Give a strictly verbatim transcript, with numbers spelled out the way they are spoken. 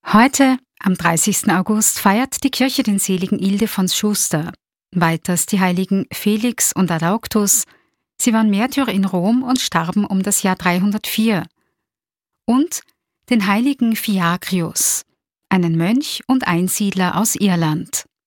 Heute, am dreißigsten August, feiert die Kirche den seligen Ildefons Schuster, weiters die heiligen Felix und Adauctus. Sie waren Märtyrer in Rom und starben um das Jahr dreihundertvier. Und den heiligen Fiagrius, einen Mönch und Einsiedler aus Irland.